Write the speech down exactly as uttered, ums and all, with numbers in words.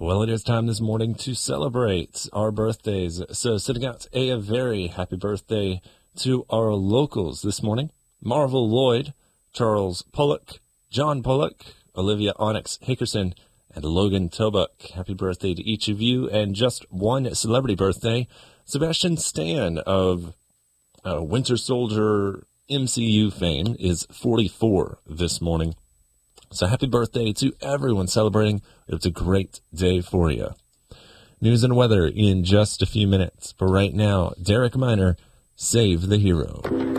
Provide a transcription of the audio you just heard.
Well, it is time this morning to celebrate our birthdays. So sending out a, a very happy birthday to our locals this morning. Marvel Lloyd, Charles Pollock, John Pollock, Olivia Onyx Hickerson, and Logan Tobuck. Happy birthday to each of you. And just one celebrity birthday, Sebastian Stan of uh, Winter Soldier M C U fame is forty-four this morning. So happy birthday to everyone celebrating. It's a great day for you. News and weather in just a few minutes. But right now, Derek Minor, Save the Hero.